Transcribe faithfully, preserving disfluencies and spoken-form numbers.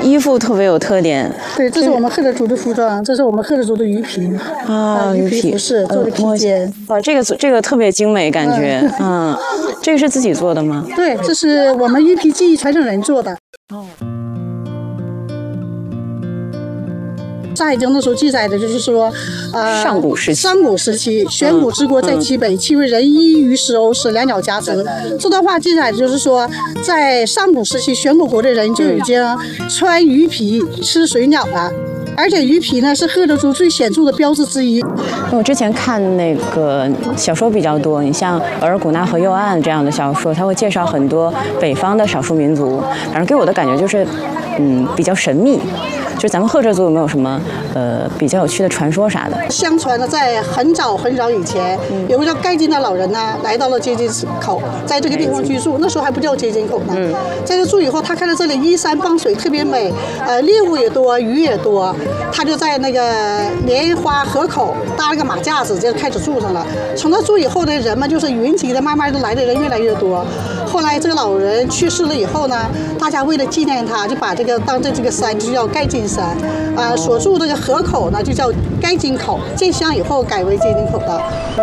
衣服特别有特点。 对，这是我们赫德族的服装，这是我们赫德族的鱼皮啊， 鱼皮服饰做的披肩。 哇，这个这个特别精美，感觉。嗯，嗯这个是自己做的吗？ 对，这是我们鱼皮技艺传承人做的。哦。《山海经》那时候记载的就是说，呃， 上古时期， 上古时期，玄古之国在其北，其为人衣于石欧，使两鸟夹责。这段话记载的就是说，在上古时期，玄古国的人就已经穿鱼皮吃水鸟了。而且鱼皮呢是赫德族最显著的标志之一。 我之前看那个小说比较多，你像《额尔古纳河右岸》这样的小说，它会介绍很多北方的少数民族，反正给我的感觉就是，嗯，比较神秘。就咱们赫哲族有没有什么呃比较有趣的传说啥的？ 相传呢，在很早很早以前，嗯、有个叫盖金的老人呢，来到了接近口，在这个地方居住。那时候还不叫接近口呢。嗯、在这住以后，他看到这里依山傍水，特别美，呃，猎物也多，鱼也多，他就在那个莲花河口搭了个马架子，就开始住上了。从那住以后呢，人们就是云集的，慢慢的来的人越来越多。后来这个老人去世了以后呢，大家为了纪念他，就把这个当这这个山就叫盖金山，啊、呃，所住这个河口呢就叫盖金口，建乡以后改为接近口的。